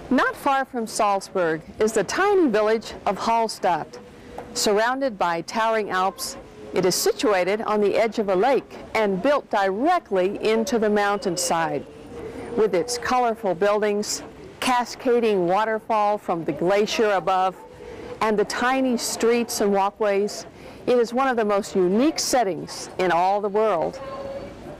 Not far from Salzburg is the tiny village of Hallstatt. Surrounded by towering Alps, it is situated on the edge of a lake and built directly into the mountainside. With its colorful buildings, cascading waterfall from the glacier above, and the tiny streets and walkways, it is one of the most unique settings in all the world.